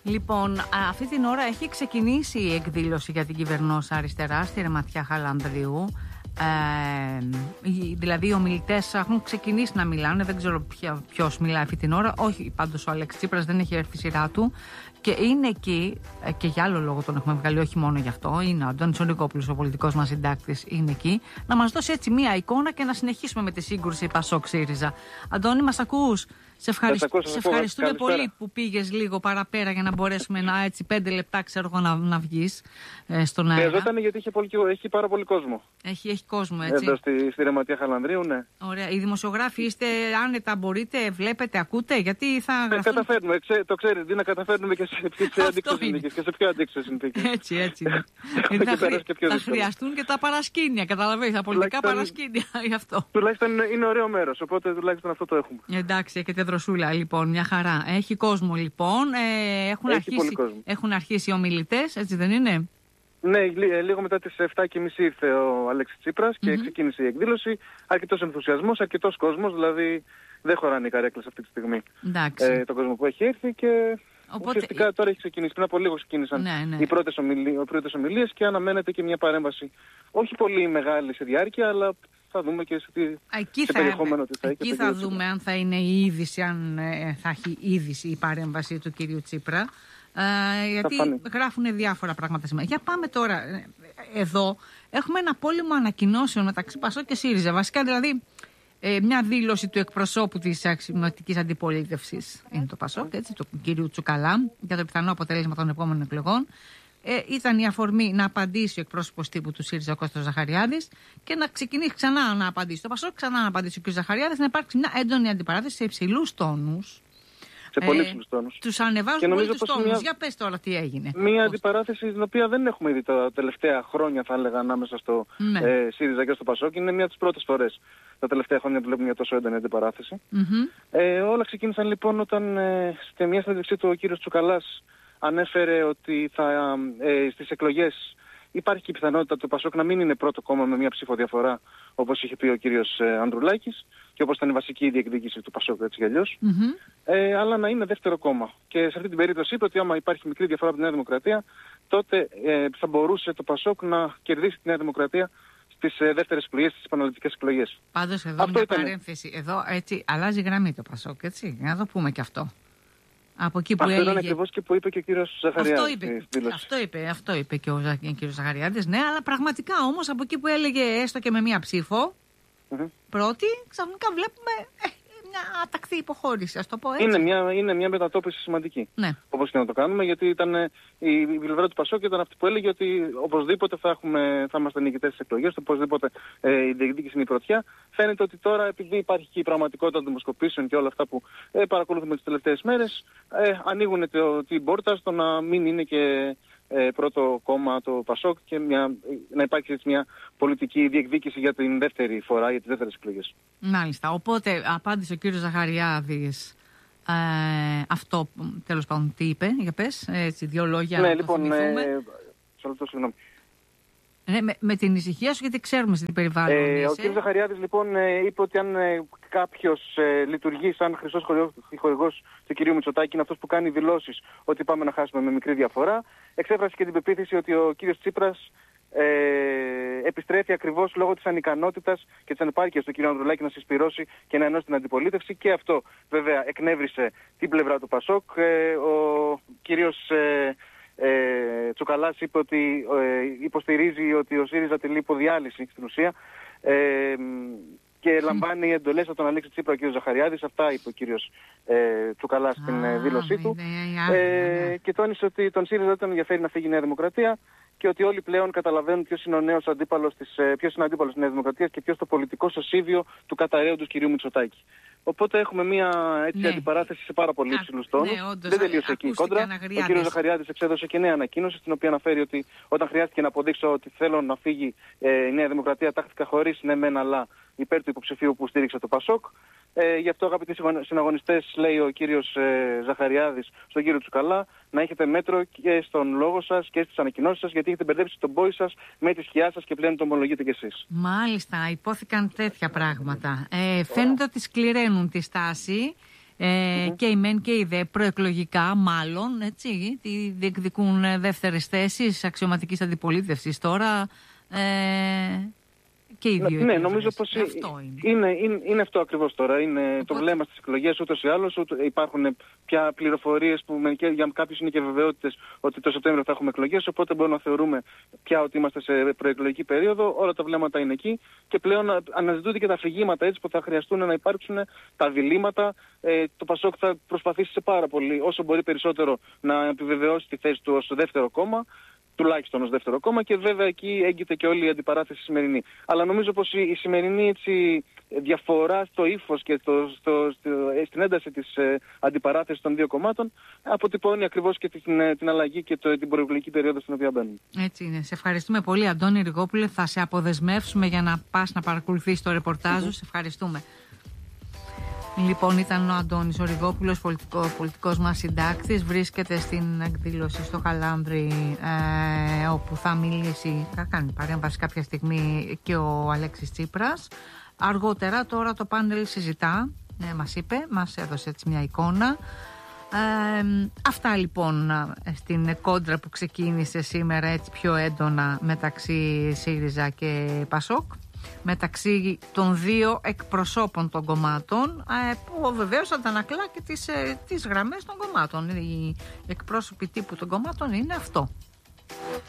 Λοιπόν, αυτή την ώρα έχει ξεκινήσει η εκδήλωση για την κυβερνόσα αριστερά στη Ρεματιά Χαλανδρίου. Δηλαδή οι ομιλητές έχουν ξεκινήσει να μιλάνε. Δεν ξέρω ποιος μιλάει αυτή την ώρα. Όχι, πάντως ο Αλέξης Τσίπρας δεν έχει έρθει η σειρά του. Και είναι εκεί, και για άλλο λόγο τον έχουμε βγάλει, όχι μόνο γι' αυτό. Είναι ο Αντώνης ο Νικόπουλος, ο πολιτικός μας συντάκτης, είναι εκεί. Να μας δώσει έτσι μία εικόνα και να συνεχίσουμε με τη σύγκρουση Πασόκ-ΣΥΡΙΖΑ. Αντώνη, μας ακούς? Σε ευχαριστούμε πολύ που πήγες λίγο παραπέρα για να μπορέσουμε να έτσι 5 λεπτά ξέρω εγώ να βγεις στον αέρα. Χρειαζόταν γιατί έχει πάρα πολύ κόσμο. Έχει κόσμο, έτσι. Εδώ στη Ρεματιά Χαλανδρίου, ναι. Ωραία. Οι δημοσιογράφοι είστε άνετα, μπορείτε, βλέπετε, ακούτε, γιατί θα γραφτούν... Καταφέρνουμε, το ξέρετε, τι να καταφέρνουμε και σε αντίξωες συνθήκες και σε πιο αντίξωες συνθήκες. Έτσι. Θα χρειαστούν και τα παρασκήνια, καταλαβαίνεις, τα πολιτικά παρασκήνια γι' αυτό. Τουλάχιστον είναι ωραίο μέρος, οπότε τουλάχιστον αυτό το έχουμε. Εντάξει, έχετε δροσούλα, λοιπόν, μια χαρά. Έχει κόσμο, λοιπόν. Έχουν αρχίσει οι ομιλητές, έτσι δεν είναι? Ναι, λίγο μετά τις 7:30 ήρθε ο Αλέξης Τσίπρας και ξεκίνησε η εκδήλωση. Αρκετός ενθουσιασμός, αρκετός κόσμος, δηλαδή δεν χωράνε οι καρέκλες αυτή τη στιγμή. Τον κόσμο που έχει έρθει και ουσιαστικά τώρα έχει ξεκινήσει. Πριν από λίγο ξεκίνησαν οι πρώτες ομιλίες και αναμένεται και μια παρέμβαση. Όχι πολύ μεγάλη σε διάρκεια, αλλά θα δούμε και σε περιεχόμενο τι θα έχει. Εκεί θα δούμε αν θα είναι η είδηση, αν θα έχει είδηση η παρέμβαση του κυρίου Τσίπρα. Γιατί γράφουν διάφορα πράγματα σήμερα. Για πάμε τώρα. Εδώ έχουμε ένα πόλεμο ανακοινώσεων μεταξύ Πασόκ και ΣΥΡΙΖΑ. Βασικά δηλαδή μια δήλωση του εκπροσώπου της αξιωματικής αντιπολίτευσης είναι το Πασόκ, έτσι, του κυρίου Τσουκαλά, για το πιθανό αποτέλεσμα των επόμενων εκλογών. Ήταν η αφορμή να απαντήσει ο εκπρόσωπος τύπου του ΣΥΡΙΖΑ, ο Κώστας Ζαχαριάδης, και να ξεκινήσει ξανά να απαντήσει το Πασόκ, ξανά να απαντήσει ο κ. Ζαχαριάδης, να υπάρξει μια έντονη αντιπαράθεση σε υψηλούς τόνους. Σε πολύ ψηλούς τόνους. Τους ανεβάζουν πολύ τους τόνους. Για πες τώρα τι έγινε. Μια αντιπαράθεση την οποία δεν έχουμε δει τα τελευταία χρόνια, θα έλεγα, ανάμεσα στο ΣΥΡΙΖΑ και στο Πασόκ. Είναι μια από τις πρώτες φορές τα τελευταία χρόνια που βλέπουμε μια τόσο έντονη αντιπαράθεση. Όλα ξεκίνησαν λοιπόν όταν σε μια συνέντευξή του ο κύριος Τσουκαλάς ανέφερε ότι στις εκλογές υπάρχει και η πιθανότητα του Πασόκ να μην είναι πρώτο κόμμα με μια ψήφο διαφορά, όπως είχε πει ο κύριος Ανδρουλάκης και όπως ήταν η βασική διεκδίκηση του Πασόκ, έτσι κι αλλιώς, αλλά να είναι δεύτερο κόμμα. Και σε αυτή την περίπτωση είπε ότι άμα υπάρχει μικρή διαφορά από τη Νέα Δημοκρατία, τότε θα μπορούσε το Πασόκ να κερδίσει τη Νέα Δημοκρατία στις δεύτερες εκλογές, στις επαναληπτικές εκλογές. Πάντως εδώ αυτό μια παρένθεση. Εδώ έτσι αλλάζει γραμμή το Πασόκ, έτσι. Να το πούμε και αυτό. Από εκεί που αυτό έλεγε... ήταν ακριβώς και που είπε και ο κύριος Ζαχαριάδης. Αυτό είπε και ο κύριος Ζαχαριάδης, ναι, αλλά πραγματικά όμως από εκεί που έλεγε έστω και με μία ψήφο, πρώτη, ξαφνικά βλέπουμε μια ατακτή υποχώρηση, ας το πω έτσι. Είναι μια μετατόπιση σημαντική, όπως και να το κάνουμε, γιατί η πλευρά του Πασόκ ήταν αυτή που έλεγε ότι οπωσδήποτε θα είμαστε νικητές στις εκλογές, οπωσδήποτε η διεκδίκηση είναι η πρωτιά. Φαίνεται ότι τώρα, επειδή υπάρχει και η πραγματικότητα των δημοσκοπήσεων και όλα αυτά που παρακολουθούμε τις τελευταίες μέρες, ανοίγουν την πόρτα στο να μην είναι και πρώτο κόμμα το Πασόκ και να υπάρξει έτσι μια πολιτική διεκδίκηση για την δεύτερη φορά, για τις δεύτερες εκλογές. Μάλιστα. Οπότε απάντησε ο κύριος Ζαχαριάδης αυτό, τέλος πάντων, τι είπε, για πες, έτσι, δύο λόγια να το θυμηθούμε. Συγγνώμη. Με την ησυχία σου, γιατί ξέρουμε στην περιβάλλον. Ο κ. Ζαχαριάδης λοιπόν είπε ότι αν κάποιος λειτουργεί σαν χρυσός χορηγός του κ. Μητσοτάκη, είναι αυτός που κάνει δηλώσεις ότι πάμε να χάσουμε με μικρή διαφορά. Εξέφρασε και την πεποίθηση ότι ο κ. Τσίπρας επιστρέφει ακριβώς λόγω της ανικανότητας και της ανεπάρκειας του κ. Ανδρουλάκη να συσπυρώσει και να ενώσει την αντιπολίτευση, και αυτό βέβαια εκνεύρισε την πλευρά του Πασόκ. Ο κύριος Τσουκαλάς είπε ότι υποστηρίζει ότι ο ΣΥΡΙΖΑ τελεί υποδιάλυση στην ουσία και λαμβάνει εντολές από τον Αλέξη Τσίπρα ο κ. Ζαχαριάδης. Αυτά είπε ο κύριος Τσουκαλάς στην δήλωσή του και τόνισε ότι τον ΣΥΡΙΖΑ δεν τον ενδιαφέρει να φύγει η Νέα Δημοκρατία και ότι όλοι πλέον καταλαβαίνουν ποιος είναι ο νέος αντίπαλος ποιος είναι ο αντίπαλος της Νέας Δημοκρατίας και ποιος το πολιτικό σωσίβιο του καταραίοντος κ. Μητσοτάκη. Οπότε έχουμε μια έτσι αντιπαράθεση σε πάρα πολύ υψηλούς τόνους. Δεν τελείωσε εκεί η κόντρα. Ο κ. Ζαχαριάδης εξέδωσε και νέα ανακοίνωση, στην οποία αναφέρει ότι όταν χρειάστηκε να αποδείξω ότι θέλω να φύγει η Νέα Δημοκρατία, τάχθηκα χωρίς ναι μεν αλλά υπέρ του υποψηφίου που στήριξε το Πασόκ. Γι' αυτό, αγαπητοί συναγωνιστές, λέει ο κύριος Ζαχαριάδης στον κύριο Τσουκαλά, να έχετε μέτρο και στον λόγο σας και στις ανακοινώσεις σας, γιατί έχετε μπερδέψει τον πόη σας με τη σκιά σας και πλέον το ομολογείτε κι εσείς. Μάλιστα, υπόθηκαν τέτοια πράγματα. Φαίνεται ότι σκληραίνουν τη στάση Και η ΜΕΝ και η ΔΕ προεκλογικά μάλλον, έτσι, διεκδικούν δεύτερες θέσεις αξιωματικής αντιπολίτευσης τώρα. Και οι δύο. Ναι, νομίζω πως είναι αυτό ακριβώς τώρα. Είναι το βλέμμα στις εκλογές ούτως ή άλλως. Υπάρχουν πια πληροφορίες που για κάποιους είναι και βεβαιότητες ότι το Σεπτέμβριο θα έχουμε εκλογές. Οπότε μπορούμε να θεωρούμε πια ότι είμαστε σε προεκλογική περίοδο. Όλα τα βλέμματα είναι εκεί. Και πλέον αναζητούνται και τα αφηγήματα έτσι που θα χρειαστούν να υπάρξουν, τα διλήμματα. Το ΠΑΣΟΚ θα προσπαθήσει σε πάρα πολύ, όσο μπορεί περισσότερο, να επιβεβαιώσει τη θέση του ως δεύτερο κόμμα. Τουλάχιστον ως δεύτερο κόμμα, και βέβαια εκεί έγκυται και όλη η αντιπαράθεση σημερινή. Αλλά νομίζω πως η σημερινή διαφορά στο ύφος και στην ένταση της αντιπαράθεσης των δύο κομμάτων αποτυπώνει ακριβώς και την αλλαγή και την προεκλογική περίοδο στην οποία μπαίνουμε. Έτσι είναι. Σε ευχαριστούμε πολύ, Αντώνη Ριγόπουλε. Θα σε αποδεσμεύσουμε για να πας να παρακολουθείς το ρεπορτάζ. Σε ευχαριστούμε. Λοιπόν, ήταν ο Αντώνης ο Ριγόπουλος, πολιτικός μας συντάκτης. Βρίσκεται στην εκδήλωση στο Χαλάνδρι, όπου θα μιλήσει, θα κάνει παρέμβαση κάποια στιγμή και ο Αλέξης Τσίπρας. Αργότερα τώρα το πάνελ συζητά, μας είπε, μας έδωσε έτσι μια εικόνα. Αυτά λοιπόν στην κόντρα που ξεκίνησε σήμερα έτσι πιο έντονα μεταξύ ΣΥΡΙΖΑ και ΠΑΣΟΚ, μεταξύ των δύο εκπροσώπων των κομμάτων, που βεβαίως αντανακλά και τις γραμμές των κομμάτων. Οι εκπρόσωποι τύπου των κομμάτων είναι αυτό.